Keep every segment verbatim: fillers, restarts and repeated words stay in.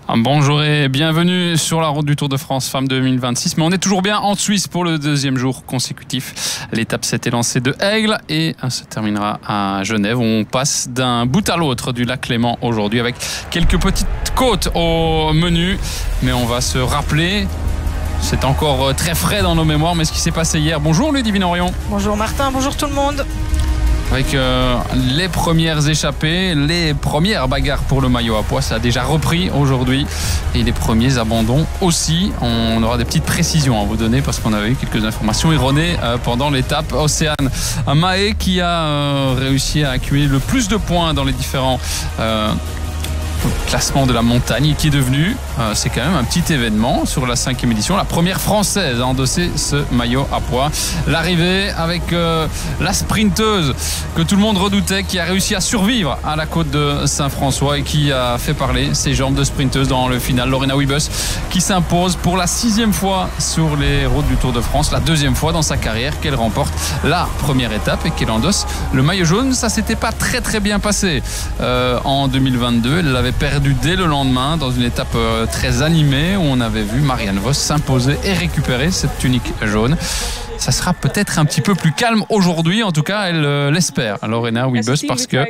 Bonjour et bienvenue sur la route du Tour de France Femmes deux mille vingt-six. Mais on est toujours bien en Suisse pour le deuxième jour consécutif. L'étape s'était lancée de Aigle et se terminera à Genève. On passe d'un bout à l'autre du lac Léman aujourd'hui avec quelques petites côtes au menu. Mais on va se rappeler, c'est encore très frais dans nos mémoires, mais ce qui s'est passé hier. Bonjour Ludivine Orion. Bonjour Martin, bonjour tout le monde. Avec euh, les premières échappées, les premières bagarres pour le maillot à pois, ça a déjà repris aujourd'hui. Et les premiers abandons aussi. On aura des petites précisions à vous donner parce qu'on avait eu quelques informations erronées euh, pendant l'étape. Océane Mahé qui a euh, réussi à accumuler le plus de points dans les différents euh, classement de la montagne, qui est devenu, euh, c'est quand même un petit événement sur la cinquième édition, la première française à endosser ce maillot à pois. L'arrivée avec euh, la sprinteuse que tout le monde redoutait, qui a réussi à survivre à la côte de Saint-François et qui a fait parler ses jambes de sprinteuse dans le final. Lorena Wiebes qui s'impose pour la sixième fois sur les routes du Tour de France, la deuxième fois dans sa carrière qu'elle remporte la première étape et qu'elle endosse le maillot jaune. Ça s'était pas très très bien passé euh, en deux mille vingt-deux. Elle l'avait perdu dès le lendemain dans une étape euh, très animée où on avait vu Marianne Vos s'imposer et récupérer cette tunique jaune. Ça sera peut-être un petit peu plus calme aujourd'hui, en tout cas elle euh, l'espère, Lorena Wiebes, parce que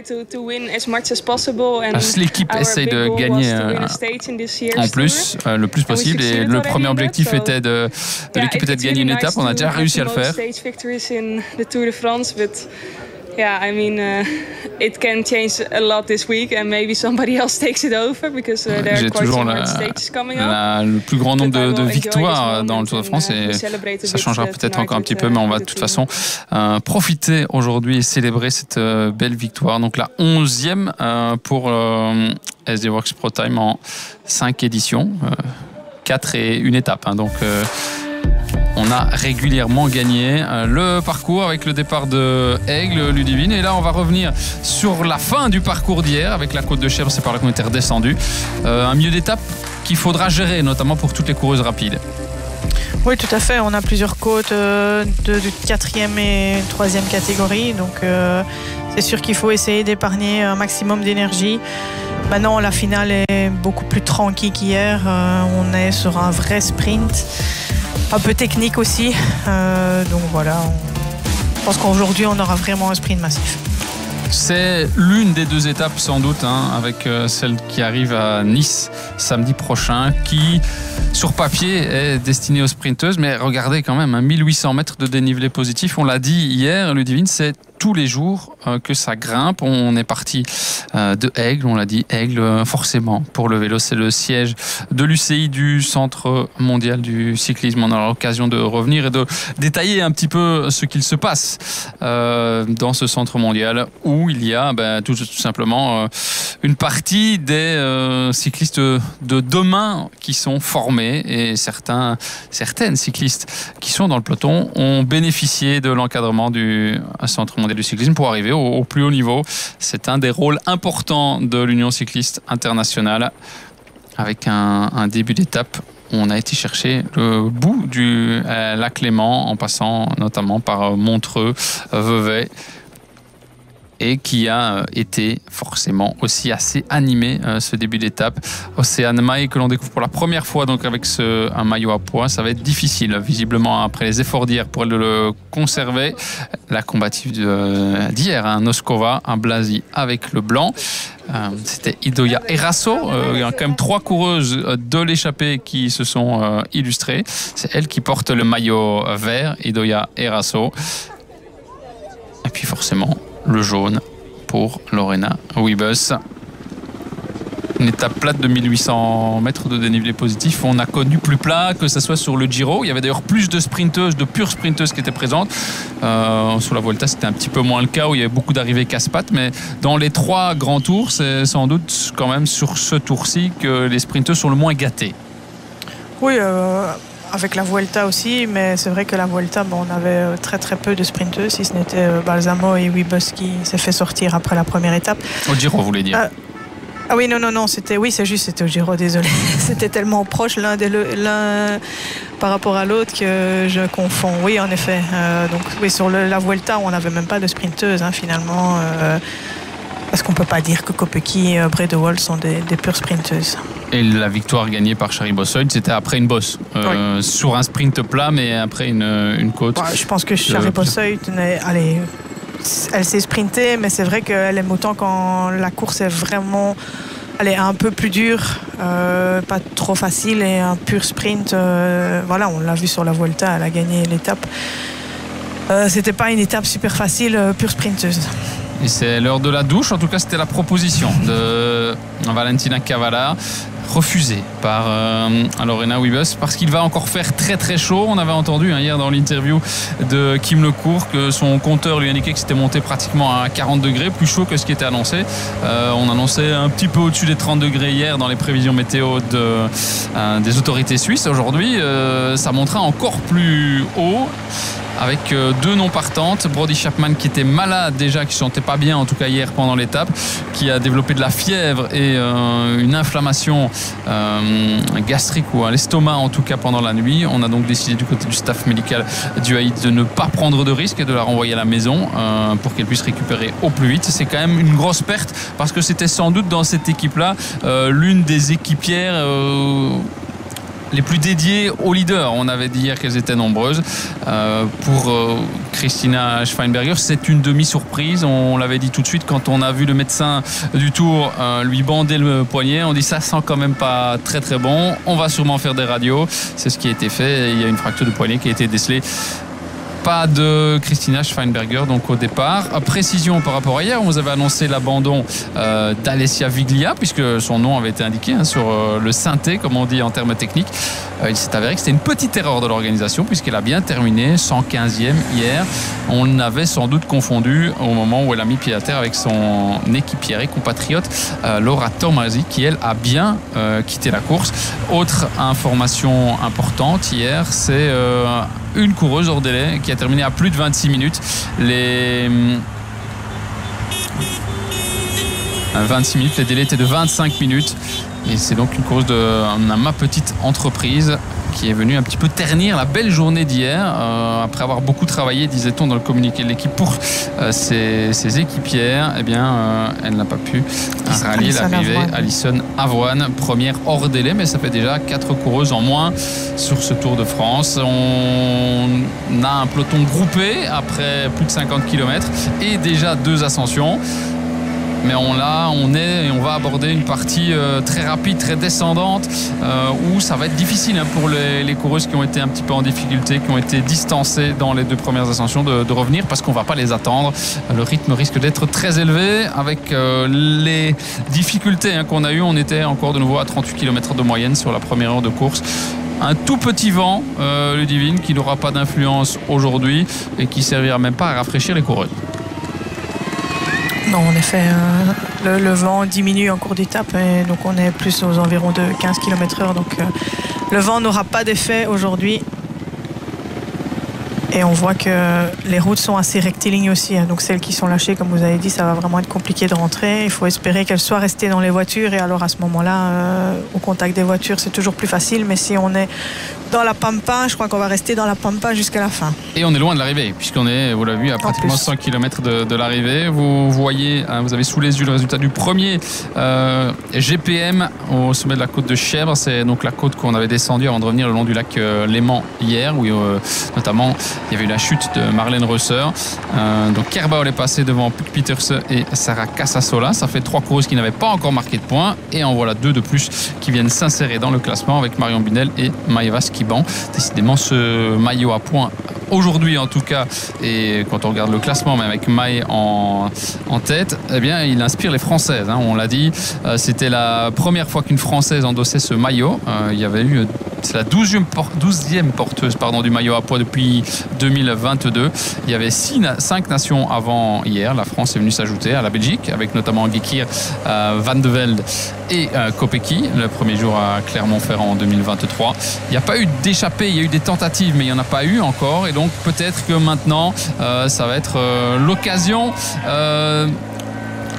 l'équipe essaye de gagner euh, en plus, euh, le plus possible, et le premier objectif était de, de l'équipe était de gagner une étape. On a déjà réussi à le faire. Yeah, I mean, uh, it can change a lot this week, and maybe somebody else takes it over because uh, there are quite some hard stages coming up. La, le plus grand nombre de, de victoires dans le Tour de France, et ça changera peut-être encore un petit peu, mais on va de toute façon euh, profiter aujourd'hui et célébrer cette euh, belle victoire. Donc la onzième euh, pour euh, S D Worx Pro Time en cinq éditions, euh, quatre et une étape. Hein, donc euh, on a régulièrement gagné le parcours avec le départ de Aigle, Ludivine. Et là, on va revenir sur la fin du parcours d'hier avec la côte de Chèvres. C'est par là qu'on était redescendu. Euh, un milieu d'étape qu'il faudra gérer, notamment pour toutes les coureuses rapides. Oui, tout à fait. On a plusieurs côtes euh, de, de quatrième et troisième catégorie. Donc, euh, c'est sûr qu'il faut essayer d'épargner un maximum d'énergie. Maintenant, la finale est beaucoup plus tranquille qu'hier. Euh, on est sur un vrai sprint. Un peu technique aussi, euh, donc voilà, on... je pense qu'aujourd'hui on aura vraiment un sprint massif. C'est l'une des deux étapes sans doute, hein, avec euh, celle qui arrive à Nice samedi prochain, qui sur papier est destinée aux sprinteuses, mais regardez quand même, hein, mille huit cents mètres de dénivelé positif, on l'a dit hier, Ludivine, c'est tous les jours euh, que ça grimpe. On est parti euh, de Aigle, on l'a dit, Aigle euh, forcément pour le vélo, c'est le siège de l'U C I, du Centre mondial du cyclisme. On aura l'occasion de revenir et de détailler un petit peu ce qu'il se passe euh, dans ce centre mondial où il y a ben, tout, tout simplement euh, une partie des euh, cyclistes de demain qui sont formés, et certains, certaines cyclistes qui sont dans le peloton ont bénéficié de l'encadrement du Centre mondial du cyclisme pour arriver au, au plus haut niveau. C'est un des rôles importants de l'Union cycliste internationale, avec un, un début d'étape. On a été chercher le bout du euh, lac Léman en passant notamment par Montreux, Vevey, et qui a été forcément aussi assez animé euh, ce début d'étape. Océane Mahé que l'on découvre pour la première fois donc avec ce, un maillot à pois. Ça va être difficile visiblement après les efforts d'hier pour elle de le conserver. La combative d'hier, un hein, Noskova, un Blasi avec le blanc. Euh, c'était Idoia Eraso. Euh, il y a quand même trois coureuses de l'échappée qui se sont euh, illustrées. C'est elle qui porte le maillot vert, Idoia Eraso. Et puis forcément le jaune pour Lorena Wiebes. Une étape plate de mille huit cents mètres de dénivelé positif. On a connu plus plat, que ce soit sur le Giro. Il y avait d'ailleurs plus de sprinteuses, de pures sprinteuses qui étaient présentes. Euh, sur la Vuelta, c'était un petit peu moins le cas où il y avait beaucoup d'arrivées casse-pattes. Mais dans les trois grands tours, c'est sans doute quand même sur ce tour-ci que les sprinteuses sont le moins gâtées. Oui, euh, avec la Vuelta aussi, mais c'est vrai que la Vuelta, bon, on avait très très peu de sprinteuses, si ce n'était Balsamo et Wiebes qui s'est fait sortir après la première étape. Au Giro, vous voulez dire euh, Ah oui, non, non, non, c'était, oui, c'est juste, c'était au Giro, désolé. C'était tellement proche l'un, des, l'un par rapport à l'autre que je confonds. Oui, en effet. Euh, donc, oui, sur le, la Vuelta, on n'avait même pas de sprinteuse, hein, finalement. Euh, parce qu'on ne peut pas dire que Kopecky et Brede Waal sont des, des pures sprinteuses. Et la victoire gagnée par Shari Bossoid, c'était après une bosse, euh, oui. Sur un sprint plat, mais après une, une côte. Ouais, je pense que Shari Bossoid, allez, elle s'est sprintée, mais c'est vrai qu'elle aime autant quand la course est vraiment, elle est un peu plus dure, euh, pas trop facile, et un pur sprint. Euh, voilà, on l'a vu sur la Vuelta, elle a gagné l'étape. Euh, c'était pas une étape super facile, euh, pure sprinteuse. Et c'est l'heure de la douche. En tout cas, c'était la proposition de Valentina Cavalla, refusée par euh, Lorena Wiebes, parce qu'il va encore faire très très chaud. On avait entendu hein, hier dans l'interview de Kim Lecourt que son compteur lui indiquait que c'était monté pratiquement à quarante degrés, plus chaud que ce qui était annoncé. Euh, on annonçait un petit peu au-dessus des trente degrés hier dans les prévisions météo de, euh, des autorités suisses. Aujourd'hui, euh, ça montera encore plus haut, avec deux non partantes. Brody Chapman qui était malade déjà, qui ne se sentait pas bien en tout cas hier pendant l'étape, qui a développé de la fièvre et euh, une inflammation euh, gastrique ou à l'estomac en tout cas pendant la nuit. On a donc décidé du côté du staff médical du A I D de ne pas prendre de risque et de la renvoyer à la maison euh, pour qu'elle puisse récupérer au plus vite. C'est quand même une grosse perte parce que c'était sans doute dans cette équipe-là euh, l'une des équipières euh, les plus dédiées aux leaders. On avait dit hier qu'elles étaient nombreuses. Euh, pour euh, Christina Schweinberger, c'est une demi-surprise. On l'avait dit tout de suite quand on a vu le médecin du Tour euh, lui bander le poignet. On dit ça sent quand même pas très très bon. On va sûrement faire des radios. C'est ce qui a été fait. Il y a une fracture du poignet qui a été décelée. Pas de Christina Schweinberger donc au départ. Précision par rapport à hier, on vous avait annoncé l'abandon euh, d'Alessia Viglia puisque son nom avait été indiqué hein, sur euh, le synthé comme on dit en termes techniques. Euh, il s'est avéré que c'était une petite erreur de l'organisation puisqu'elle a bien terminé cent quinzième hier. On l'avait sans doute confondu au moment où elle a mis pied à terre avec son équipière et compatriote euh, Laura Tomasi qui elle a bien euh, quitté la course. Autre information importante hier, c'est euh, une coureuse hors délai qui a terminé à plus de vingt-six minutes. Les vingt-six minutes, les délais étaient de vingt-cinq minutes. Et c'est donc une course de ma petite entreprise qui est venue un petit peu ternir la belle journée d'hier euh, après avoir beaucoup travaillé, disait-on dans le communiqué de l'équipe pour euh, ses, ses équipières. Eh bien, euh, elle n'a pas pu rallier l'arrivée. Alison Avoine, première hors délai, mais ça fait déjà quatre coureuses en moins sur ce Tour de France. On a un peloton groupé après plus de cinquante kilomètres et déjà deux ascensions. Mais on, là, on est et on va aborder une partie euh, très rapide, très descendante, euh, où ça va être difficile hein, pour les, les coureuses qui ont été un petit peu en difficulté, qui ont été distancées dans les deux premières ascensions, de, de revenir parce qu'on ne va pas les attendre. Le rythme risque d'être très élevé avec euh, les difficultés hein, qu'on a eues. On était encore de nouveau à trente-huit kilomètres de moyenne sur la première heure de course. Un tout petit vent, euh, Ludivine, qui n'aura pas d'influence aujourd'hui et qui servira même pas à rafraîchir les coureuses. Non, en effet, euh, le, le vent diminue en cours d'étape et donc on est plus aux environs de quinze kilomètres heure. Donc euh, le vent n'aura pas d'effet aujourd'hui. Et on voit que les routes sont assez rectilignes aussi. Hein. Donc celles qui sont lâchées, comme vous avez dit, ça va vraiment être compliqué de rentrer. Il faut espérer qu'elles soient restées dans les voitures. Et alors à ce moment-là, euh, au contact des voitures, c'est toujours plus facile. Mais si on est dans la Pampa, je crois qu'on va rester dans la Pampa jusqu'à la fin. Et on est loin de l'arrivée, puisqu'on est, vous l'avez vu, à pratiquement cent kilomètres de, de l'arrivée. Vous voyez, hein, vous avez sous les yeux le résultat du premier euh, G P M au sommet de la côte de Chèvre. C'est donc la côte qu'on avait descendue avant de revenir le long du lac euh, Léman hier, où euh, notamment il y avait eu la chute de Marlène Reusser. Euh, donc Kerbauer est passé devant Puck Pieterse et Sarah Casasola. Ça fait trois coureuses qui n'avaient pas encore marqué de points. Et en voilà deux de plus qui viennent s'insérer dans le classement avec Marion Bunel et Maëva Skiban. Décidément, ce maillot à points aujourd'hui en tout cas, et quand on regarde le classement, même avec Maë en, en tête, eh bien, il inspire les Françaises. Hein, on l'a dit, euh, c'était la première fois qu'une Française endossait ce maillot. Euh, il y avait eu, c'est la douzième, douzième porteuse pardon, du maillot à poids depuis deux mille vingt-deux. Il y avait six, cinq nations avant hier. La France est venue s'ajouter à la Belgique, avec notamment Gekir, euh, Van de Velde et euh, Kopecky, le premier jour à Clermont-Ferrand en deux mille vingt-trois. Il n'y a pas eu d'échappée, il y a eu des tentatives, mais il n'y en a pas eu encore. Et donc peut-être que maintenant, euh, ça va être euh, l'occasion euh,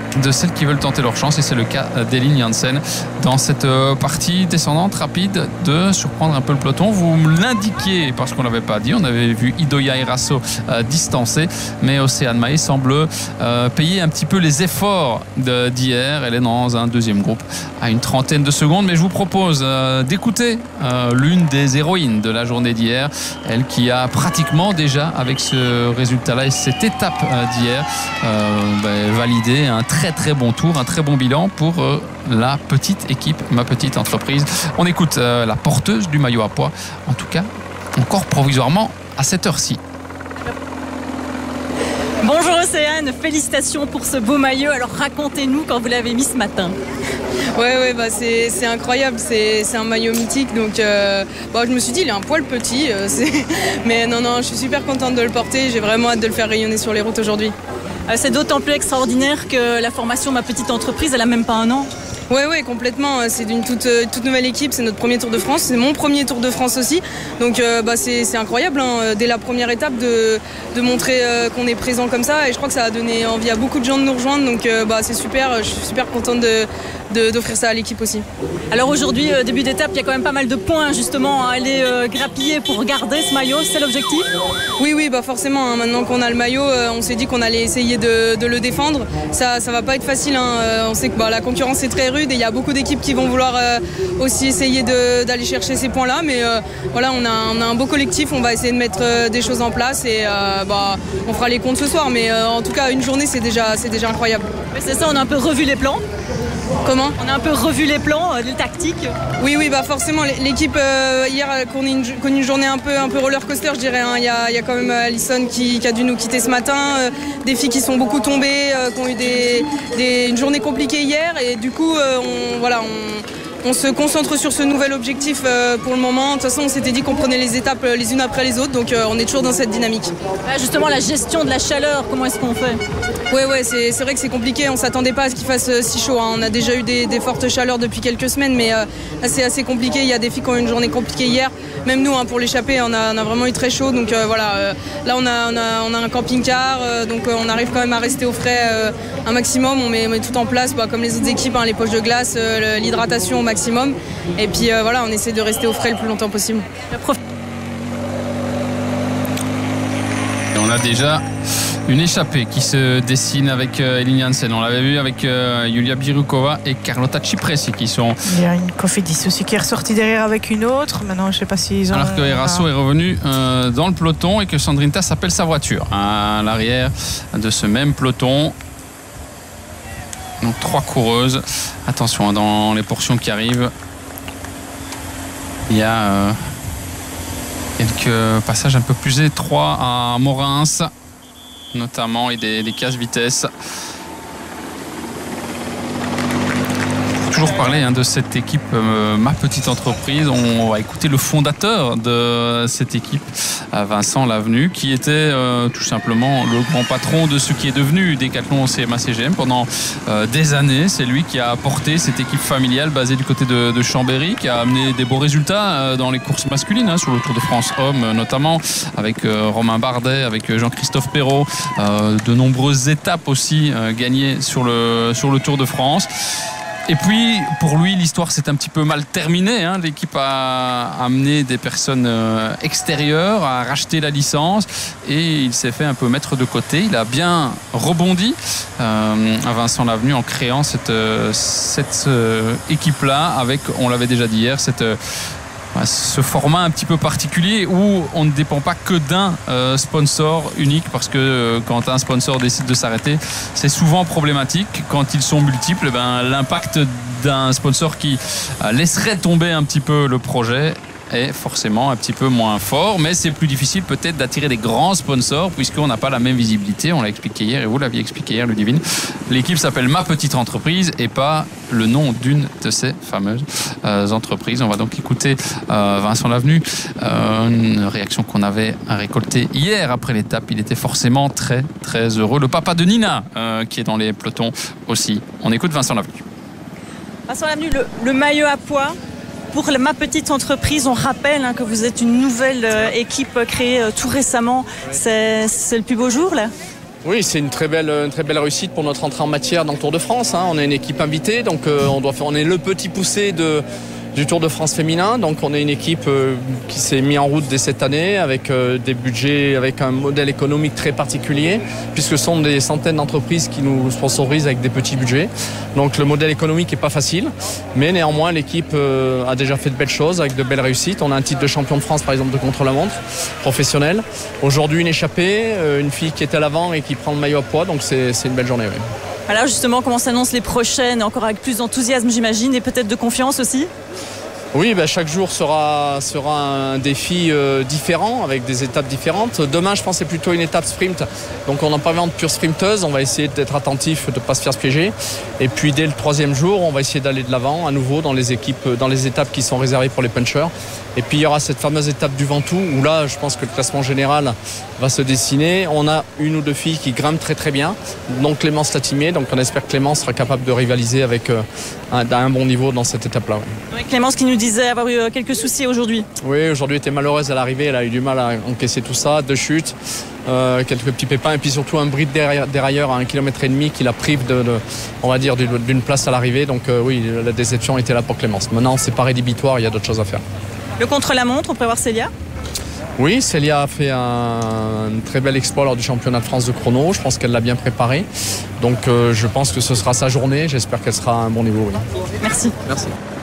de celles qui veulent tenter leur chance, et c'est le cas d'Elin Janssen dans cette partie descendante rapide de surprendre un peu le peloton. Vous me l'indiquiez parce qu'on ne l'avait pas dit, on avait vu Idoia Eraso euh, distancée, mais Océane Mahé semble euh, payer un petit peu les efforts de, d'hier. Elle est dans un deuxième groupe à une trentaine de secondes, mais je vous propose euh, d'écouter euh, l'une des héroïnes de la journée d'hier, elle qui a pratiquement déjà avec ce résultat-là et cette étape euh, d'hier euh, ben, validé un très très bon tour, un très bon bilan pour euh, la petite équipe, ma petite entreprise. On écoute euh, la porteuse du maillot à pois, en tout cas encore provisoirement à cette heure-ci. Bonjour Océane, félicitations pour ce beau maillot. Alors racontez-nous quand vous l'avez mis ce matin. Ouais, ouais, bah c'est, c'est incroyable, c'est, c'est un maillot mythique, donc euh, bah, je me suis dit il est un poil petit, euh, c'est... mais non, non, je suis super contente de le porter, j'ai vraiment hâte de le faire rayonner sur les routes aujourd'hui. C'est d'autant plus extraordinaire que la formation Ma Petite Entreprise, elle n'a même pas un an. Oui, ouais, complètement. C'est d'une toute, toute nouvelle équipe. C'est notre premier Tour de France. C'est mon premier Tour de France aussi. Donc, euh, bah, c'est, c'est incroyable. Hein, dès la première étape, de, de montrer euh, qu'on est présent comme ça. Et je crois que ça a donné envie à beaucoup de gens de nous rejoindre. Donc, euh, bah, c'est super. Je suis super contente de, de, d'offrir ça à l'équipe aussi. Alors aujourd'hui, euh, début d'étape, il y a quand même pas mal de points justement à aller euh, grappiller pour garder ce maillot. C'est l'objectif ? Oui, oui, bah forcément. Hein, maintenant qu'on a le maillot, euh, on s'est dit qu'on allait essayer de, de le défendre. Ça, ça va pas être facile. Hein. Euh, on sait que bah, la concurrence est très rude. Et il y a beaucoup d'équipes qui vont vouloir euh, aussi essayer de, d'aller chercher ces points-là. Mais euh, voilà, on a, on a un beau collectif. On va essayer de mettre euh, des choses en place et euh, bah, on fera les comptes ce soir. Mais euh, en tout cas, une journée, c'est déjà, c'est déjà incroyable. Mais c'est ça, on a un peu revu les plans. Comment ? On a un peu revu les plans, euh, les tactiques. Oui, oui, bah forcément. L'équipe euh, hier a connu une, connu une journée un peu, un peu roller coaster, je dirais. Hein. Il y a, il y a quand même Alison qui, qui a dû nous quitter ce matin, euh, des filles qui sont beaucoup tombées, euh, qui ont eu des, des, une journée compliquée hier, et du coup, euh, on, voilà, on, on se concentre sur ce nouvel objectif euh, pour le moment. De toute façon, on s'était dit qu'on prenait les étapes les unes après les autres, donc euh, on est toujours dans cette dynamique. Ah, justement, la gestion de la chaleur, comment est-ce qu'on fait ? Ouais, ouais, c'est, c'est vrai que c'est compliqué. On s'attendait pas à ce qu'il fasse euh, si chaud. Hein. On a déjà eu des, des fortes chaleurs depuis quelques semaines, mais euh, c'est assez compliqué. Il y a des filles qui ont eu une journée compliquée hier. Même nous, hein, pour l'échapper, on a, on a vraiment eu très chaud. Donc euh, voilà, euh, là on a, on a, on a un camping-car, euh, donc euh, on arrive quand même à rester au frais euh, un maximum. On met, on met tout en place, bah, comme les autres équipes, hein, les poches de glace, euh, l'hydratation au maximum. Et puis euh, voilà, on essaie de rester au frais le plus longtemps possible. Et on a déjà une échappée qui se dessine avec euh, Elin Janssen. On l'avait vu avec euh, Julia Birukova et Carlota Cipressi qui sont... Il y a une Cofidis aussi qui est ressortie derrière avec une autre. Maintenant, je ne sais pas s'ils ont... Alors que Eraso ah. est revenu euh, dans le peloton et que Sandrinta s'appelle sa voiture à l'arrière de ce même peloton. Donc trois coureuses. Attention, dans les portions qui arrivent, il y a euh, quelques passages un peu plus étroits à Morins, notamment, et des, des casse-vitesse. Toujours parler hein, de cette équipe euh, Ma Petite Entreprise. On va écouter le fondateur de cette équipe, Vincent Lavenu, qui était euh, tout simplement le grand patron de ce qui est devenu Decathlon C M A C G M pendant euh, des années. C'est lui qui a porté cette équipe familiale basée du côté de, de Chambéry, qui a amené des beaux résultats euh, dans les courses masculines, hein, sur le Tour de France Hommes euh, notamment, avec euh, Romain Bardet, avec Jean-Christophe Perrault, euh, de nombreuses étapes aussi euh, gagnées sur le, sur le Tour de France. Et puis, pour lui, l'histoire s'est un petit peu mal terminée. Hein. L'équipe a amené des personnes euh, extérieures, a racheté la licence et il s'est fait un peu mettre de côté. Il a bien rebondi euh, à Vincent Lavenu en créant cette, euh, cette euh, équipe-là avec, on l'avait déjà dit hier, cette... Euh, ce format un petit peu particulier où on ne dépend pas que d'un euh, sponsor unique, parce que euh, quand un sponsor décide de s'arrêter, c'est souvent problématique. Quand ils sont multiples, ben, l'impact d'un sponsor qui euh, laisserait tomber un petit peu le projet est forcément un petit peu moins fort, mais c'est plus difficile peut-être d'attirer des grands sponsors puisqu'on n'a pas la même visibilité. On l'a expliqué hier et vous l'aviez expliqué hier, Ludivine. L'équipe s'appelle Ma Petite Entreprise et pas le nom d'une de ces fameuses euh, entreprises. On va donc écouter euh, Vincent Lavenu, euh, une réaction qu'on avait récoltée hier après l'étape. Il était forcément très très heureux. Le papa de Nina euh, qui est dans les pelotons aussi. On écoute Vincent Lavenu. Vincent Lavenu, le, le maillot à pois. Pour Ma Petite Entreprise, on rappelle hein, que vous êtes une nouvelle euh, équipe créée euh, tout récemment. C'est, c'est le plus beau jour là ? Oui, c'est une très belle, une très belle réussite pour notre entrée en matière dans le Tour de France. Hein. On est une équipe invitée, donc euh, on, doit faire, on est le petit poussé de, du Tour de France féminin. Donc on est une équipe euh, qui s'est mise en route dès cette année avec euh, des budgets, avec un modèle économique très particulier, puisque ce sont des centaines d'entreprises qui nous sponsorisent avec des petits budgets. Donc le modèle économique n'est pas facile, mais néanmoins l'équipe euh, a déjà fait de belles choses avec de belles réussites. On a un titre de champion de France par exemple de contre-la-montre professionnel. Aujourd'hui une échappée, euh, une fille qui est à l'avant et qui prend le maillot à poids, donc c'est, c'est une belle journée. Oui. Alors justement, comment s'annoncent les prochaines, encore avec plus d'enthousiasme j'imagine, et peut-être de confiance aussi ? Oui, ben chaque jour sera, sera un défi euh, différent, avec des étapes différentes. Demain, je pense que c'est plutôt une étape sprint. Donc on n'a pas vraiment de pure sprinteuse, on va essayer d'être attentif, de ne pas se faire piéger. Et puis dès le troisième jour, on va essayer d'aller de l'avant à nouveau dans les équipes, dans les étapes qui sont réservées pour les punchers. Et puis il y aura cette fameuse étape du Ventoux, où là, je pense que le classement général va se dessiner. On a une ou deux filles qui grimpent très très bien, dont Clémence Latimier. Donc on espère que Clémence sera capable de rivaliser avec euh, un, un bon niveau dans cette étape-là. Ouais. Oui, Clémence qui nous disait avoir eu quelques soucis aujourd'hui. Oui, aujourd'hui elle était malheureuse à l'arrivée, elle a eu du mal à encaisser tout ça, deux chutes, euh, quelques petits pépins et puis surtout un bris de dérailleur à un kilomètre et demi qui la prive de, de, on va dire, d'une place à l'arrivée. Donc euh, oui, la déception était là pour Clémence. Maintenant c'est pas rédhibitoire, il y a d'autres choses à faire. Le contre-la-montre, on peut voir Célia ? Oui, Célia a fait un, un très bel exploit lors du championnat de France de chrono. Je pense qu'elle l'a bien préparé. Donc euh, je pense que ce sera sa journée. J'espère qu'elle sera à un bon niveau. Oui. Merci. Merci.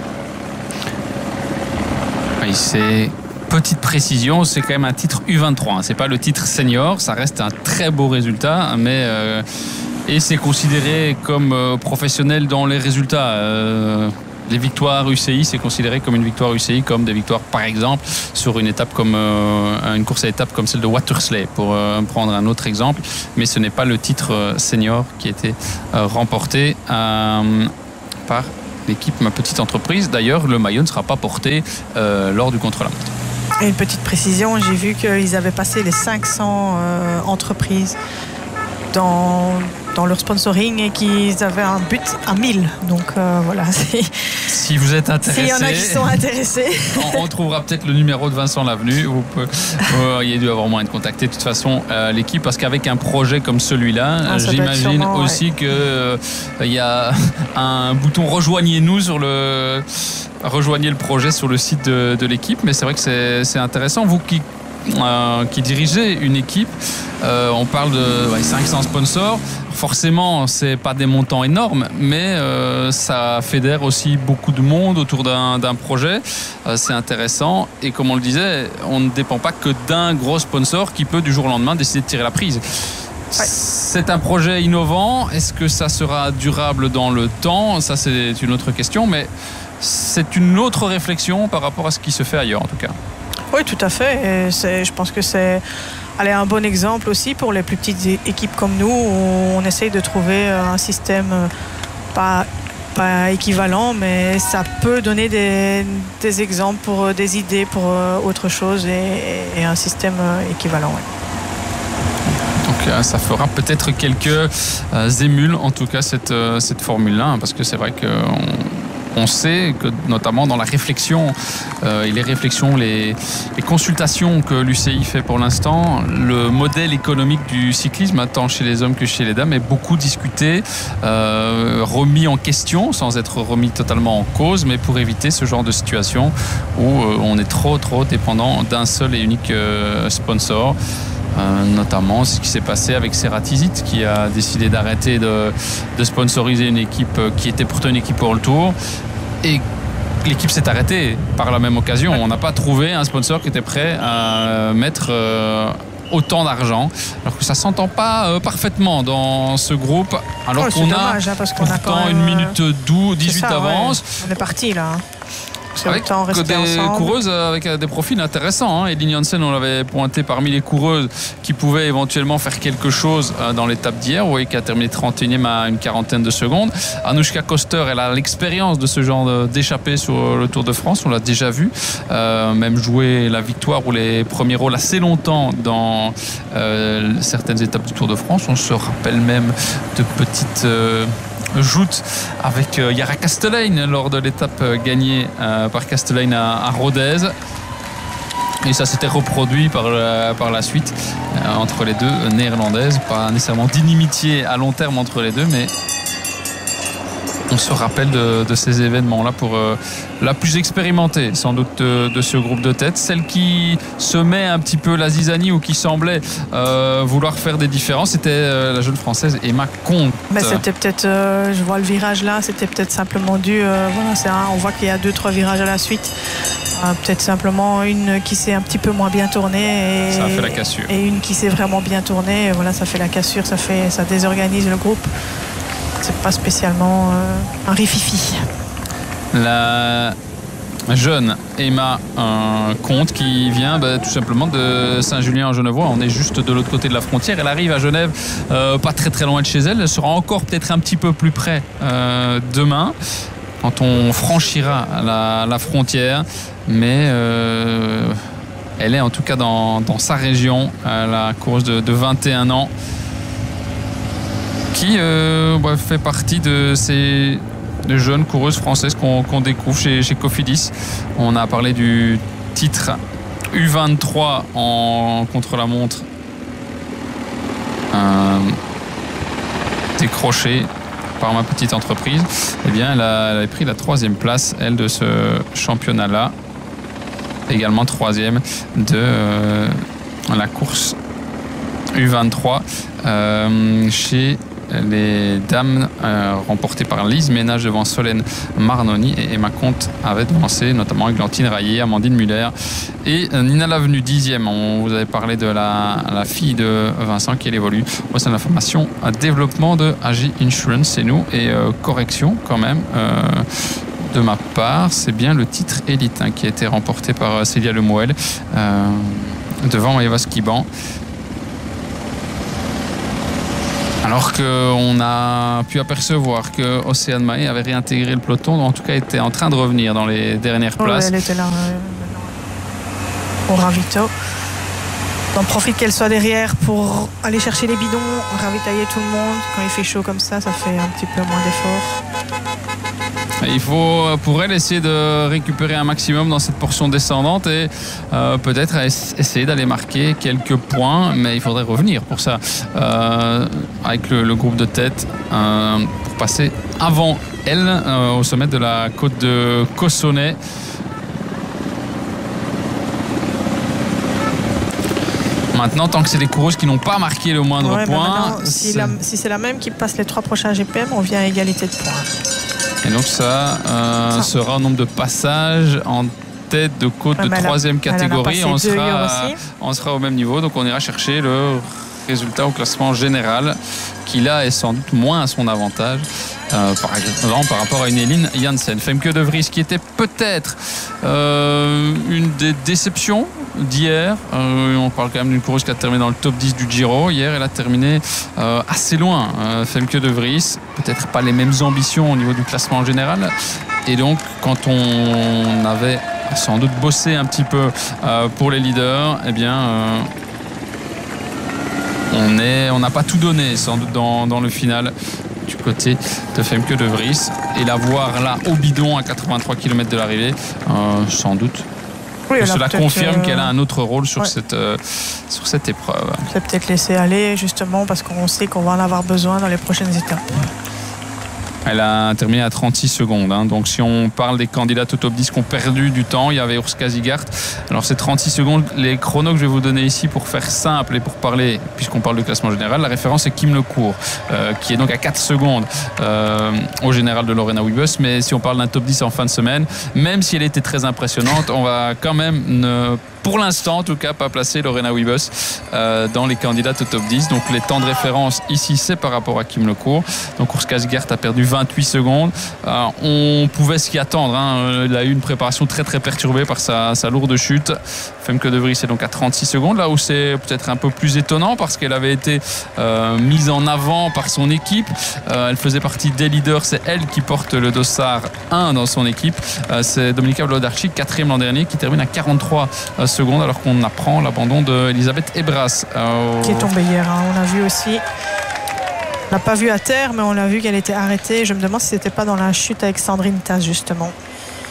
Oui, c'est petite précision, c'est quand même un titre U vingt-trois. Hein. C'est pas le titre senior. Ça reste un très beau résultat, mais euh, et c'est considéré comme euh, professionnel dans les résultats. Euh, Les victoires U C I, c'est considéré comme une victoire U C I, comme des victoires, par exemple, sur une étape comme euh, une course à étapes comme celle de Watersley, pour euh, prendre un autre exemple. Mais ce n'est pas le titre euh, senior qui a été euh, remporté euh, par l'équipe Ma Petite Entreprise. D'ailleurs, le maillot ne sera pas porté euh, lors du contre-la-montre. Et une petite précision, j'ai vu qu'ils avaient passé les cinq cents euh, entreprises dans, dans leur sponsoring et qu'ils avaient un but à mille. Donc euh, voilà. Si vous êtes intéressé, s'il y en a qui sont intéressés, on, on trouvera peut-être le numéro de Vincent Lavenu. Vous pouvez, vous auriez dû avoir moyen de contacter de toute façon euh, l'équipe, parce qu'avec un projet comme celui-là, ah, j'imagine aussi ouais. qu'il euh, y a un bouton rejoignez-nous sur le rejoignez le projet sur le site de, de l'équipe. Mais c'est vrai que c'est, c'est intéressant. Vous qui Euh, qui dirigeait une équipe, euh, on parle de ouais, cinq cents sponsors. Forcément, c'est pas des montants énormes, mais euh, ça fédère aussi beaucoup de monde autour d'un, d'un projet. Euh, c'est intéressant, et comme on le disait, on ne dépend pas que d'un gros sponsor qui peut du jour au lendemain décider de tirer la prise. Ouais. C'est un projet innovant. Est-ce que ça sera durable dans le temps ? Ça, c'est une autre question, mais c'est une autre réflexion par rapport à ce qui se fait ailleurs, en tout cas. Oui, tout à fait. Et c'est, je pense que c'est allez, un bon exemple aussi pour les plus petites équipes comme nous, où on essaye de trouver un système pas, pas équivalent, mais ça peut donner des, des exemples pour des idées pour autre chose, et, et un système équivalent. Ouais. Donc ça fera peut-être quelques émules, en tout cas, cette, cette Formule-là, parce que c'est vrai qu'on On sait que notamment dans la réflexion euh, et les réflexions, les, les consultations que l'U C I fait pour l'instant, le modèle économique du cyclisme, tant chez les hommes que chez les dames, est beaucoup discuté, euh, remis en question, sans être remis totalement en cause, mais pour éviter ce genre de situation où euh, on est trop trop dépendant d'un seul et unique euh, sponsor. Euh, notamment ce qui s'est passé avec Ceratizit, qui a décidé d'arrêter de, de sponsoriser une équipe qui était pourtant une équipe pour le Tour, et l'équipe s'est arrêtée par la même occasion. On n'a pas trouvé un sponsor qui était prêt à mettre euh, autant d'argent, alors que ça s'entend pas euh, parfaitement dans ce groupe, alors oh, qu'on dommage, a hein, parce qu'on pourtant a une même... minute dix-huit d'avance. Ouais. On est parti là. Avec que des ensemble. coureuses avec des profils intéressants. Hein. Eline Janssen, on l'avait pointé parmi les coureuses qui pouvaient éventuellement faire quelque chose dans l'étape d'hier. Vous voyez, qui a terminé trente et unième à une quarantaine de secondes. Anoushka Koster, elle a l'expérience de ce genre d'échappée sur le Tour de France. On l'a déjà vu. Euh, même jouer la victoire ou les premiers rôles assez longtemps dans euh, certaines étapes du Tour de France. On se rappelle même de petites... Euh, joute avec euh, Yara Kastelijn lors de l'étape euh, gagnée euh, par Kastelijn à, à Rodez. Et ça s'était reproduit par la, par la suite euh, entre les deux néerlandaises. Pas nécessairement d'inimitié à long terme entre les deux, mais on se rappelle de, de ces événements-là pour euh, la plus expérimentée, sans doute, de, de ce groupe de tête. Celle qui semait un petit peu la zizanie ou qui semblait euh, vouloir faire des différences, c'était euh, la jeune Française Emma Comte. Mais c'était peut-être, euh, je vois le virage là, c'était peut-être simplement dû, euh, voilà, c'est un, on voit qu'il y a deux, trois virages à la suite. Euh, peut-être simplement une qui s'est un petit peu moins bien tournée. Et, ça a fait la cassure. Et une qui s'est vraiment bien tournée. Et voilà, ça fait la cassure, ça, fait, ça désorganise le groupe. C'est pas spécialement euh, un rififi. La jeune Emma euh, Comte qui vient bah, tout simplement de Saint-Julien-en-Genevois. On est juste de l'autre côté de la frontière. Elle arrive à Genève, euh, pas très très loin de chez elle. Elle sera encore peut-être un petit peu plus près euh, demain, quand on franchira la, la frontière. Mais euh, elle est en tout cas dans, dans sa région, à la course de, de vingt et un ans, qui euh, bah, fait partie de ces de jeunes coureuses françaises qu'on qu'on découvre chez, chez Cofidis. On a parlé du titre U vingt-trois en contre-la-montre euh, décroché par ma petite entreprise. Eh bien, elle, a, elle avait pris la troisième place, elle, de ce championnat-là. Également troisième de euh, la course U vingt-trois euh, chez les dames, euh, remportées par Lise Ménage devant Solène Marnoni, et Emma Comte avait devancé notamment Églantine Raillé, Amandine Muller et Nina Lavenu dixième. On vous avait parlé de la, la fille de Vincent qui évolue au sein de la formation à développement de A G Insurance, c'est nous. Et euh, correction quand même euh, de ma part, c'est bien le titre élite hein, qui a été remporté par euh, Célia Lemoel euh, devant Eva Skiban. Alors qu'on a pu apercevoir que Océane Mahé avait réintégré le peloton, en tout cas était en train de revenir dans les dernières places. Ouais, elle était là euh, au ravito. On profite qu'elle soit derrière pour aller chercher les bidons, ravitailler tout le monde. Quand il fait chaud comme ça, ça fait un petit peu moins d'effort. Il faut pour elle essayer de récupérer un maximum dans cette portion descendante et euh, peut-être essayer d'aller marquer quelques points, mais il faudrait revenir pour ça euh, avec le, le groupe de tête euh, pour passer avant elle euh, au sommet de la côte de Cossonay. Maintenant, tant que c'est des coureuses qui n'ont pas marqué le moindre ouais, point, si, la, si c'est la même qui passe les trois prochains G P M, on vient à égalité de points. Et donc ça, euh, ça sera un nombre de passages en tête de côte ouais, de troisième catégorie. On sera, on sera au même niveau. Donc on ira chercher le résultat au classement général qui là est sans doute moins à son avantage. Euh, par exemple par rapport à une Eline Janssen. Femke de Vries qui était peut-être euh, une des déceptions d'hier. Euh, on parle quand même d'une coureuse qui a terminé dans le top dix du Giro. Hier, elle a terminé euh, assez loin. Euh, Femke de Vries, peut-être pas les mêmes ambitions au niveau du classement en général. Et donc, quand on avait sans doute bossé un petit peu euh, pour les leaders, eh bien, euh, on est, on n'a pas tout donné sans doute dans, dans le final du côté de Femke de Vries. Et la voir là au bidon à quatre-vingt-trois kilomètres de l'arrivée, euh, sans doute. Oui, cela confirme euh... qu'elle a un autre rôle sur, ouais. cette, euh, sur cette épreuve. C'est peut-être laisser aller justement parce qu'on sait qu'on va en avoir besoin dans les prochaines étapes. Elle a terminé à trente-six secondes. Hein. Donc si on parle des candidates au top dix qui ont perdu du temps, il y avait Urs Kazigart. Alors c'est trente-six secondes. Les chronos que je vais vous donner ici pour faire simple et pour parler, puisqu'on parle de classement général, la référence est Kim Lecourt, euh, qui est donc à quatre secondes euh, au général de Lorena Wiebes. Mais si on parle d'un top dix en fin de semaine, même si elle était très impressionnante, on va quand même ne... pour l'instant en tout cas pas placer Lorena Wiebes euh, dans les candidates au top dix. Donc les temps de référence ici c'est par rapport à Kim Lecourt. Donc Urs Kazigart a perdu vingt-huit secondes. Euh, on pouvait s'y attendre. Hein. Il a eu une préparation très très perturbée par sa, sa lourde chute. Femke de Vries est donc à trente-six secondes. Là où c'est peut-être un peu plus étonnant parce qu'elle avait été euh, mise en avant par son équipe. Euh, elle faisait partie des leaders. C'est elle qui porte le dossard un dans son équipe. Euh, c'est Dominika Wlodarczyk, quatrième l'an dernier, qui termine à quarante-trois secondes alors qu'on apprend l'abandon d'Elisabeth Ebras. Euh, qui est tombée hier. Hein. On l'a vu aussi. On n'a pas vu à terre, mais on l'a vu qu'elle était arrêtée. Je me demande si c'était pas dans la chute avec Sandrine Tass justement.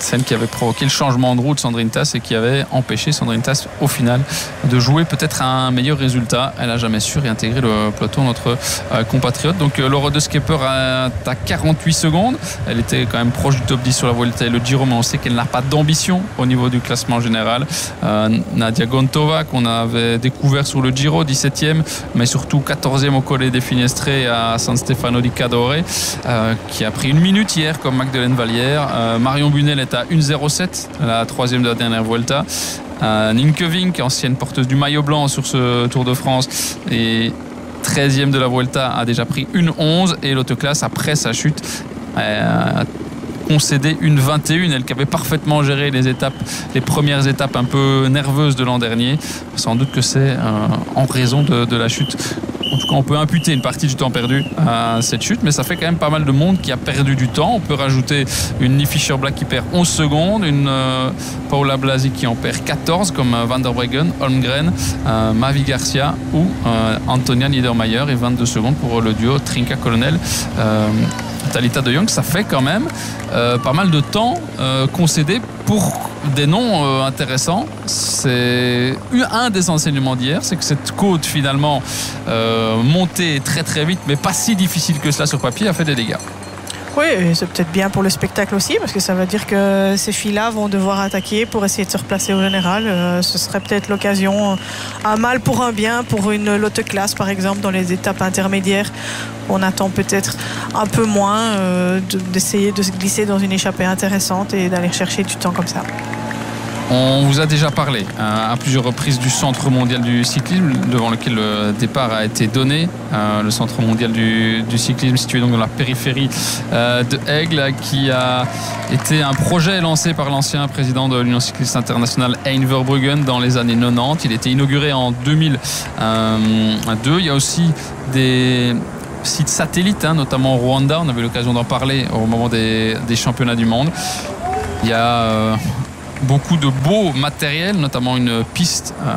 celle qui avait provoqué le changement de route de Sandrine Tass et qui avait empêché Sandrine Tass au final de jouer peut-être un meilleur résultat. Elle n'a jamais su réintégrer le peloton, notre euh, compatriote. Donc euh, Laura de Schepper à, à quarante-huit secondes. Elle était quand même proche du top dix sur la Vuelta et le Giro, mais on sait qu'elle n'a pas d'ambition au niveau du classement général. Euh, Nadia Gontova, qu'on avait découvert sur le Giro, dix-septième, mais surtout quatorzième au Colle des Finestre à San Stefano di Cadore, euh, qui a pris une minute hier comme Magdeleine Vallière. Euh, Marion Bunel est à une zéro sept, la troisième de la dernière Vuelta. Euh, Nienke Vink, ancienne porteuse du maillot blanc sur ce Tour de France, et treizième de la Vuelta, a déjà pris une onze, et l'autoclasse, après sa chute, a concédé une vingt et une. Elle qui avait parfaitement géré les étapes, les premières étapes un peu nerveuses de l'an dernier. Sans doute que c'est euh, en raison de, de la chute. En tout cas, on peut imputer une partie du temps perdu à cette chute, mais ça fait quand même pas mal de monde qui a perdu du temps. On peut rajouter une Nick Fischer-Black qui perd onze secondes, une euh, Paula Blasi qui en perd quatorze, comme euh, Van der Breggen, Holmgren, euh, Mavi Garcia ou euh, Antonia Niedermayer, et vingt-deux secondes pour le duo Trinca-Colonel. Euh, Talita de Jong. Ça fait quand même euh, pas mal de temps euh, concédé pour des noms euh, intéressants. C'est un des enseignements d'hier, c'est que cette côte finalement euh, montée très très vite, mais pas si difficile que cela sur papier, a fait des dégâts. Oui, et c'est peut-être bien pour le spectacle aussi, parce que ça veut dire que ces filles-là vont devoir attaquer pour essayer de se replacer au général. Euh, ce serait peut-être l'occasion, un mal pour un bien, pour une lotte classe par exemple, dans les étapes intermédiaires. On attend peut-être un peu moins euh, de, d'essayer de se glisser dans une échappée intéressante et d'aller chercher du temps comme ça. On vous a déjà parlé hein, à plusieurs reprises du Centre mondial du cyclisme, devant lequel le départ a été donné. Euh, le Centre mondial du, du cyclisme, situé donc dans la périphérie euh, de Aigle, qui a été un projet lancé par l'ancien président de l'Union cycliste internationale, Hein Verbruggen, dans les années quatre-vingt-dix. Il a été inauguré en deux mille deux. Il y a aussi des sites satellites, hein, notamment au Rwanda. On avait l'occasion d'en parler au moment des, des championnats du monde. Il y a euh, beaucoup de beaux matériels, notamment une piste euh,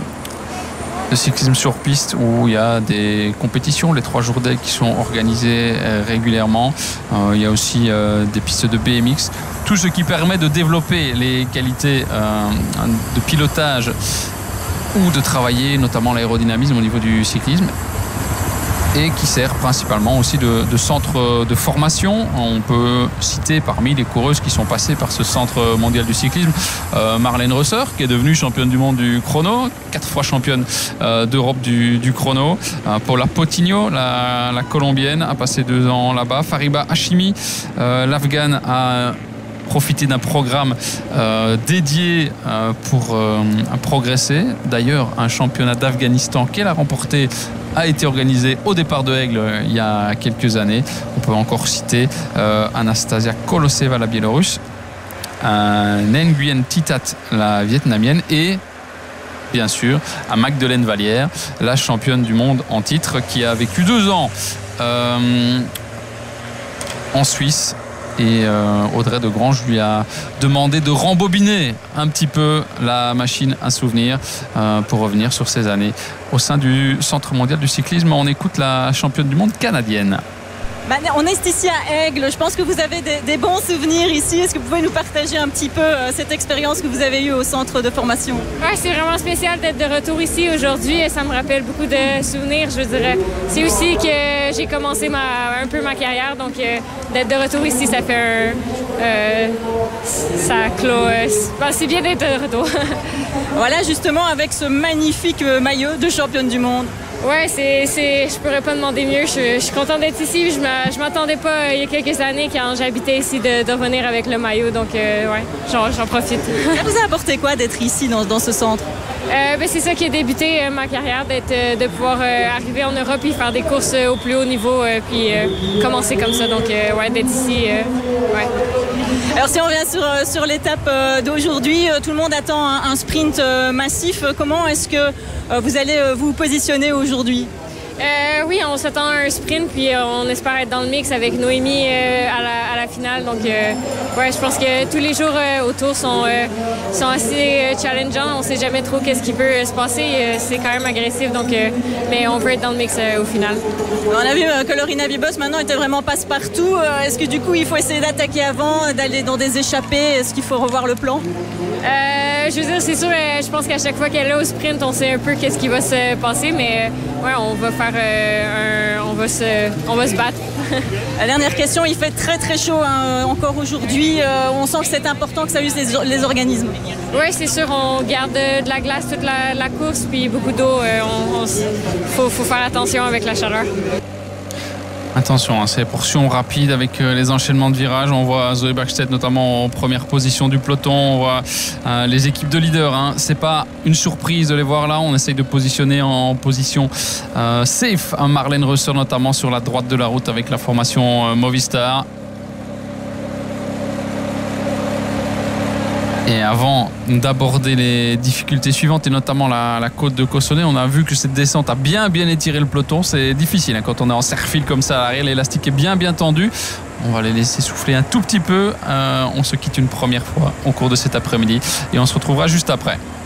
de cyclisme sur piste où il y a des compétitions, les trois jours d'Aigle, qui sont organisées euh, régulièrement. Euh, il y a aussi euh, des pistes de B M X. Tout ce qui permet de développer les qualités euh, de pilotage ou de travailler notamment l'aérodynamisme au niveau du cyclisme, et qui sert principalement aussi de, de centre de formation. On peut citer parmi les coureuses qui sont passées par ce centre mondial du cyclisme euh, Marlène Rösser, qui est devenue championne du monde du chrono, quatre fois championne euh, d'Europe du, du chrono. Euh, Paula Potigno, la, la colombienne, a passé deux ans là-bas. Fariba Hashimi, euh, l'Afghane, a profiter d'un programme euh, dédié euh, pour euh, progresser. D'ailleurs, un championnat d'Afghanistan qu'elle a remporté a été organisé au départ de Aigle euh, il y a quelques années. On peut encore citer euh, Anastasia Koloseva, la Biélorusse, euh, Nguyen Thitat, la Vietnamienne, et bien sûr à Magdeleine Vallière, la championne du monde en titre, qui a vécu deux ans euh, en Suisse. Et euh, Audrey de Grange lui a demandé de rembobiner un petit peu la machine à souvenirs euh, pour revenir sur ces années au sein du Centre mondial du cyclisme. On écoute la championne du monde canadienne. Bah, on est ici à Aigle. Je pense que vous avez des, des bons souvenirs ici. Est-ce que vous pouvez nous partager un petit peu euh, cette expérience que vous avez eue au centre de formation? Ouais, c'est vraiment spécial d'être de retour ici aujourd'hui. Ça me rappelle beaucoup de souvenirs, je dirais. C'est aussi que j'ai commencé ma, un peu ma carrière, donc euh, d'être de retour ici, ça fait un... Euh, ça clôt... Euh, c'est bien d'être de retour. Voilà, justement, avec ce magnifique maillot de championne du monde. Ouais, c'est, c'est, je pourrais pas demander mieux. Je, je suis contente d'être ici. Je ne m'attendais pas euh, il y a quelques années quand j'habitais ici de, de revenir avec le maillot. Donc, euh, ouais, j'en, j'en profite. Ça vous a apporté quoi d'être ici dans, dans ce centre? Euh, ben, c'est ça qui a débuté euh, ma carrière, d'être, euh, de pouvoir euh, arriver en Europe et faire des courses euh, au plus haut niveau, euh, puis euh, commencer comme ça. Donc, euh, ouais, d'être ici, euh, ouais. Alors si on revient sur, sur l'étape d'aujourd'hui, tout le monde attend un, un sprint massif. Comment est-ce que vous allez vous positionner aujourd'hui? Euh, oui, on s'attend à un sprint, puis on espère être dans le mix avec Noémie euh, à, la, à la finale. Donc, euh, ouais, je pense que tous les jours euh, autour sont, euh, sont assez challengeants. On ne sait jamais trop qu'est-ce qui peut se passer. Euh, c'est quand même agressif, donc, euh, mais on veut être dans le mix euh, au final. On a vu euh, que Lorina Bibos maintenant était vraiment passe-partout. Euh, est-ce que du coup, il faut essayer d'attaquer avant, d'aller dans des échappées? Est-ce qu'il faut revoir le plan? Euh, je veux dire, c'est sûr, euh, je pense qu'à chaque fois qu'elle est au sprint, on sait un peu qu'est-ce qui va se passer, mais euh, ouais, on va faire euh, un, on va se, on va se battre. La dernière question, il fait très très chaud hein, encore aujourd'hui. Euh, on sent que c'est important que ça use les, les organismes. Oui, c'est sûr, on garde de la glace toute la, la course, puis beaucoup d'eau. Il euh, faut, faut faire attention avec la chaleur. Attention, hein, c'est portions rapides avec euh, les enchaînements de virages. On voit Zoe Bachstedt notamment en première position du peloton. On voit euh, les équipes de leaders. Hein. C'est pas une surprise de les voir là. On essaye de positionner en position euh, safe hein, Marlène Reusser notamment sur la droite de la route avec la formation euh, Movistar. Et avant d'aborder les difficultés suivantes et notamment la, la côte de Cossonay, on a vu que cette descente a bien bien étiré le peloton. C'est difficile hein, quand on est en serre-fil comme ça à l'arrière, l'élastique est bien bien tendu. On va les laisser souffler un tout petit peu. Euh, on se quitte une première fois au cours de cet après-midi et on se retrouvera juste après.